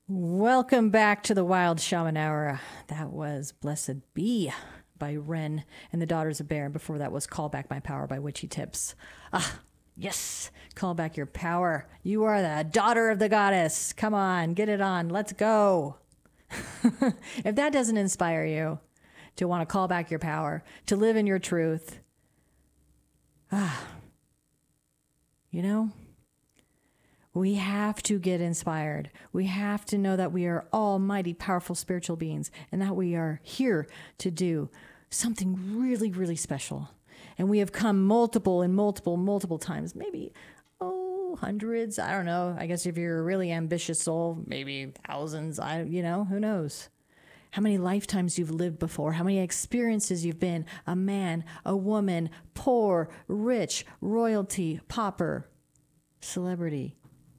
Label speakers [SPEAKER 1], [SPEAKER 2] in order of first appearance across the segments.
[SPEAKER 1] Welcome back to the Wild Shaman Hour. That was Blessed Be by Ren and the Daughters of Bear. And before that was Call Back My Power by Witchy Tips. Yes, call back your power. You are the daughter of the goddess. Come on, get it on. Let's go. If that doesn't inspire you to want to call back your power, to live in your truth, you know, we have to get inspired. We have to know that we are almighty, powerful spiritual beings and that we are here to do something really, really special. And we have come multiple times, maybe, hundreds. I don't know. I guess if you're a really ambitious soul, maybe thousands. Who knows? How many lifetimes you've lived before, how many experiences you've been a man, a woman, poor, rich, royalty, pauper, celebrity.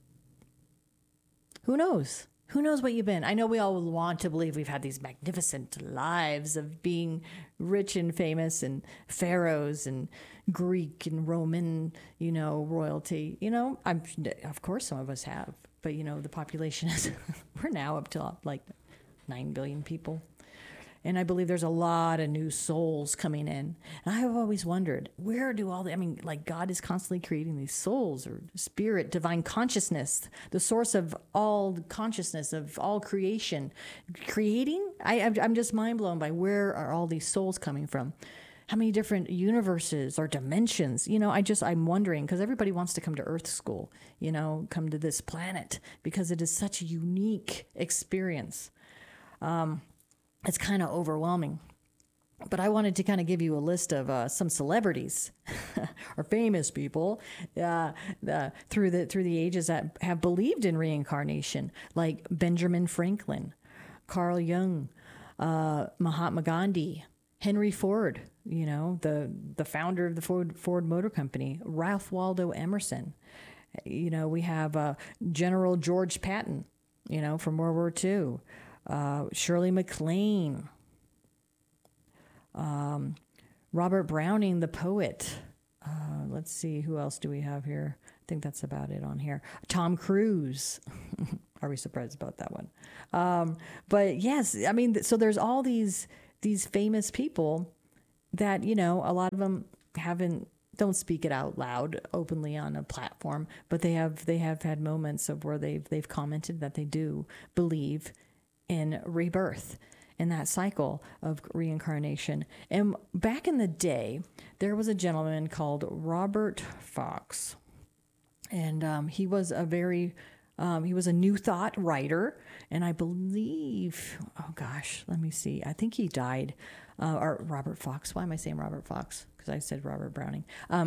[SPEAKER 1] Who knows? Who knows what you've been? I know we all want to believe we've had these magnificent lives of being rich and famous and pharaohs and Greek and Roman, royalty. Of course some of us have. But, the population is, we're now up to like 9 billion people. And I believe there's a lot of new souls coming in. And I have always wondered, where do God is constantly creating these souls or spirit, divine consciousness, the source of all consciousness, of all creation. Creating? I'm just mind blown by where are all these souls coming from? How many different universes or dimensions? I'm wondering, because everybody wants to come to Earth School, come to this planet, because it is such a unique experience. It's kind of overwhelming. But I wanted to kind of give you a list of some celebrities or famous people through the ages that have believed in reincarnation, like Benjamin Franklin, Carl Jung, Mahatma Gandhi, Henry Ford, the founder of the Ford Motor Company, Ralph Waldo Emerson. We have General George Patton, from World War II. Shirley MacLaine, Robert Browning, the poet. Let's see, who else do we have here? I think that's about it on here. Tom Cruise. Are we surprised about that one? But yes, so there's all these famous people that, a lot of them don't speak it out loud openly on a platform, but they have had moments of where they've commented that they do believe in rebirth, in that cycle of reincarnation. And back in the day, there was a gentleman called Robert Fox, and he was a New Thought writer, and I believe, let me see, I think he died, or Robert Fox. Why am I saying Robert Fox? Because I said Robert Browning.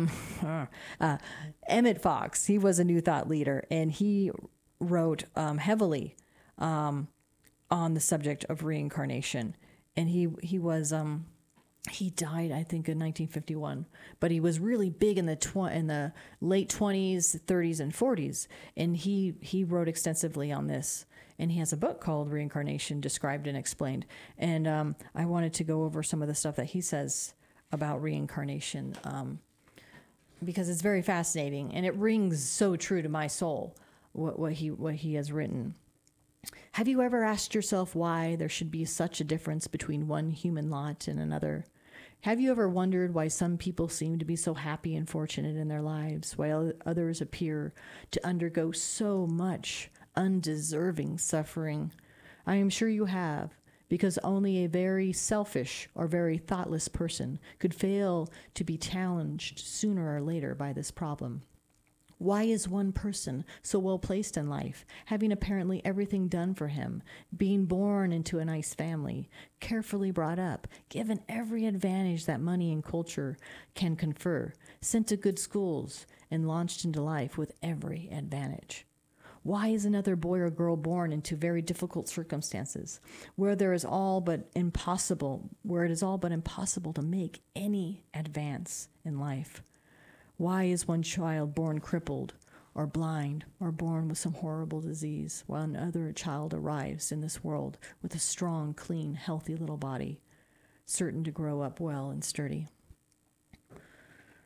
[SPEAKER 1] Emmett Fox, he was a New Thought leader, and he wrote heavily on the subject of reincarnation. And he died, I think, in 1951, but he was really big in the late 20s, 30s, and 40s. And he wrote extensively on this. And he has a book called Reincarnation, Described and Explained. And I wanted to go over some of the stuff that he says about reincarnation, because it's very fascinating, and it rings so true to my soul, what he has written. Have you ever asked yourself why there should be such a difference between one human lot and another? Have you ever wondered why some people seem to be so happy and fortunate in their lives, while others appear to undergo so much undeserving suffering? I am sure you have, because only a very selfish or very thoughtless person could fail to be challenged sooner or later by this problem. Why is one person so well placed in life, having apparently everything done for him, being born into a nice family, carefully brought up, given every advantage that money and culture can confer, sent to good schools, and launched into life with every advantage? Why is another boy or girl born into very difficult circumstances, where it is all but impossible to make any advance in life? Why is one child born crippled or blind or born with some horrible disease, while another child arrives in this world with a strong, clean, healthy little body, certain to grow up well and sturdy?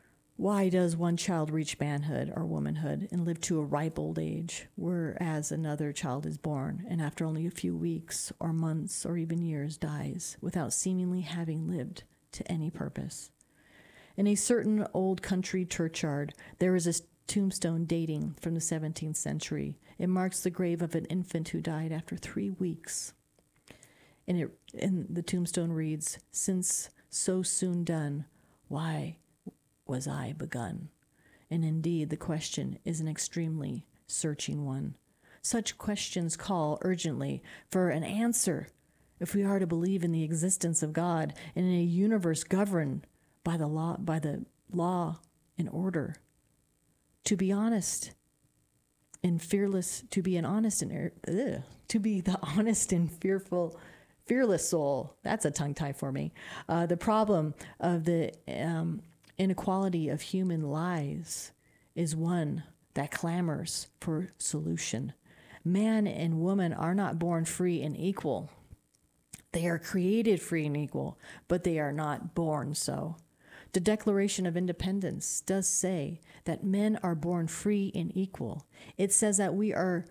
[SPEAKER 1] Why does one child reach manhood or womanhood and live to a ripe old age, whereas another child is born and after only a few weeks or months or even years dies without seemingly having lived to any purpose? In a certain old country churchyard, there is a tombstone dating from the 17th century. It marks the grave of an infant who died after 3 weeks. And the tombstone reads, "Since so soon done, why was I begun?" And indeed, the question is an extremely searching one. Such questions call urgently for an answer if we are to believe in the existence of God and in a universe governed by the law and order. To be honest and fearless, to be the honest and fearless soul. That's a tongue tie for me. The problem of the inequality of human lives is one that clamors for solution. Man and woman are not born free and equal. They are created free and equal, but they are not born so. The Declaration of Independence does say that men are born free and equal. It says that we are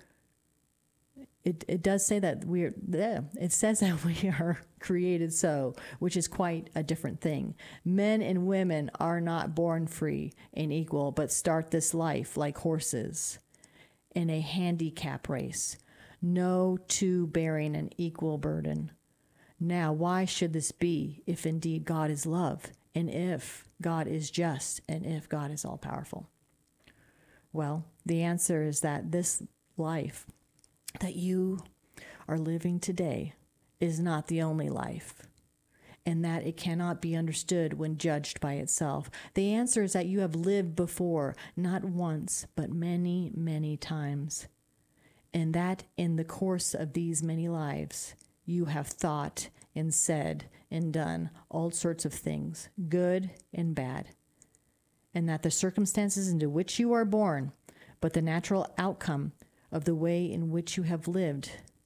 [SPEAKER 1] created so, which is quite a different thing. Men and women are not born free and equal, but start this life like horses in a handicap race, no two bearing an equal burden. Now, why should this be if indeed God is love, and if God is just, and if God is all-powerful? Well, the answer is that this life that you are living today is not the only life, and that it cannot be understood when judged by itself. The answer is that you have lived before, not once, but many, many times, and that in the course of these many lives, you have thought and said and done all sorts of things, good and bad, and that the circumstances into which you are born, but the natural outcome of the way in which you have lived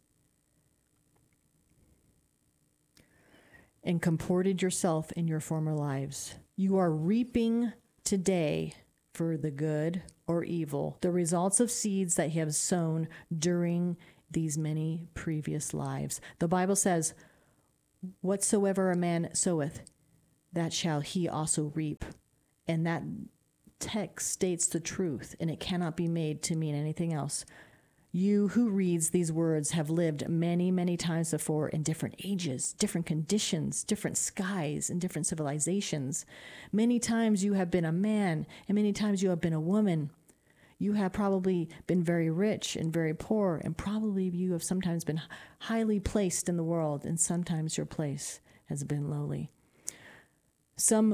[SPEAKER 1] and comported yourself in your former lives. You are reaping today, for the good or evil, the results of seeds that you have sown during these many previous lives. The Bible says, "Whatsoever a man soweth, that shall he also reap." And that text states the truth, and it cannot be made to mean anything else. You who reads these words have lived many, many times before in different ages, different conditions, different skies, and different civilizations. Many times you have been a man, and many times you have been a woman. You have probably been very rich and very poor, and probably you have sometimes been highly placed in the world, and sometimes your place has been lowly. Some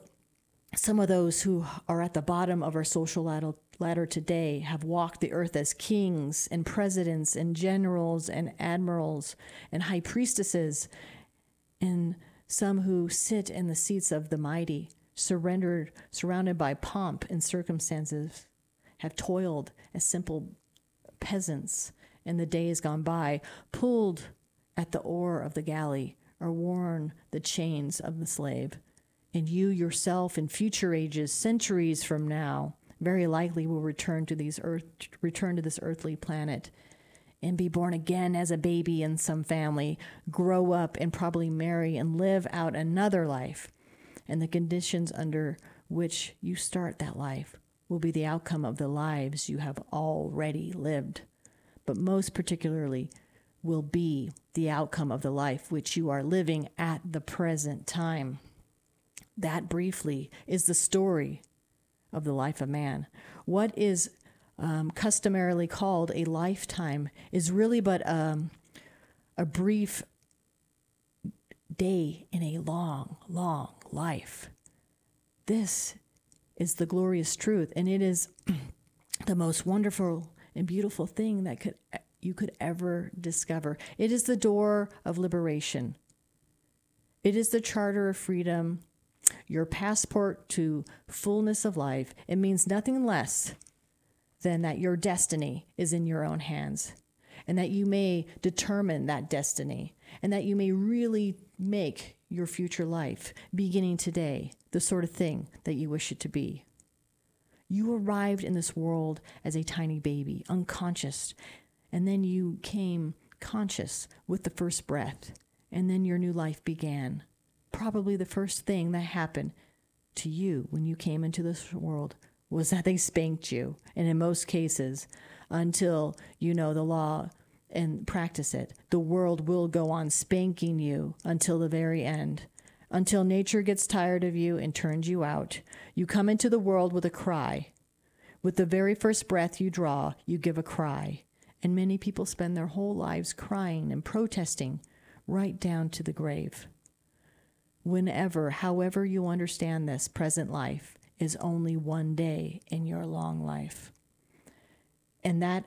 [SPEAKER 1] of those who are at the bottom of our social ladder today have walked the earth as kings and presidents and generals and admirals and high priestesses, and some who sit in the seats of the mighty, surrounded by pomp and circumstances, have toiled as simple peasants in the days gone by, pulled at the oar of the galley, or worn the chains of the slave. And you yourself in future ages, centuries from now, very likely will return to this earthly planet and be born again as a baby in some family, grow up and probably marry and live out another life. And the conditions under which you start that life will be the outcome of the lives you have already lived, but most particularly will be the outcome of the life which you are living at the present time. That briefly is the story of the life of man. What is customarily called a lifetime is really but a brief day in a long, long life. This is the glorious truth, and it is the most wonderful and beautiful thing that you could ever discover. It is the door of liberation. It is the charter of freedom, your passport to fullness of life. It means nothing less than that your destiny is in your own hands, and that you may determine that destiny, and that you may really make your future life, beginning today, the sort of thing that you wish it to be. You arrived in this world as a tiny baby, unconscious, and then you came conscious with the first breath, and then your new life began. Probably the first thing that happened to you when you came into this world was that they spanked you, and in most cases, until you know the law and practice it, the world will go on spanking you until the very end, until nature gets tired of you and turns you out. You come into the world with a cry. With the very first breath you draw, you give a cry. And many people spend their whole lives crying and protesting right down to the grave. Whenever, however you understand this present life is only one day in your long life. And that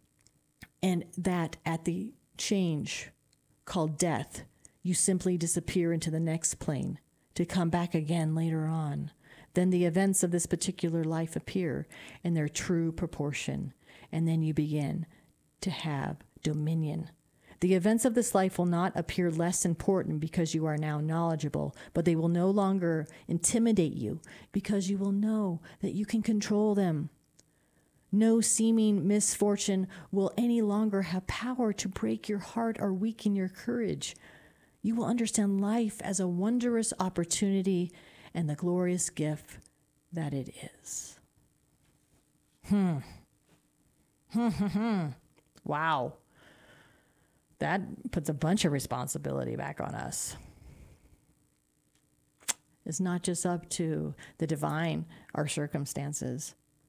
[SPEAKER 1] at the change called death, you simply disappear into the next plane to come back again later on. Then the events of this particular life appear in their true proportion, and then you begin to have dominion. The events of this life will not appear less important because you are now knowledgeable, but they will no longer intimidate you because you will know that you can control them. No seeming misfortune will any longer have power to break your heart or weaken your courage. You will understand life as a wondrous opportunity and the glorious gift that it is. Wow. That puts a bunch of responsibility back on us. It's not just up to the divine, our circumstances.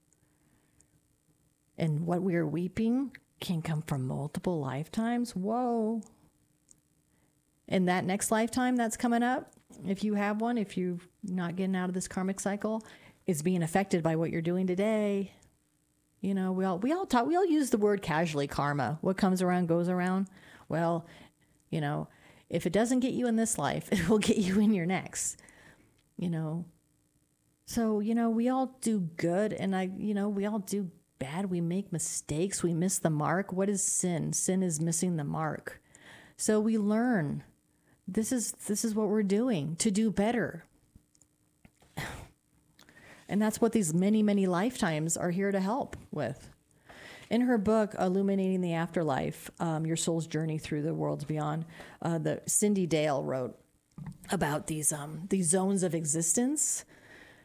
[SPEAKER 1] And what we are weeping can come from multiple lifetimes. Whoa. And that next lifetime that's coming up, if you have one, if you're not getting out of this karmic cycle, is being affected by what you're doing today. You know, we all use the word casually, karma. What comes around goes around. Well, you know, if it doesn't get you in this life, it will get you in your next. You know, so, you know, we all do good, and we all do bad. We make mistakes. We miss the mark. What is sin? Sin is missing the mark. So we learn. This is what we're doing to do better. And that's what these many, many lifetimes are here to help with. In her book, Illuminating the Afterlife, Your Soul's Journey Through the Worlds Beyond, Cindy Dale wrote about these zones of existence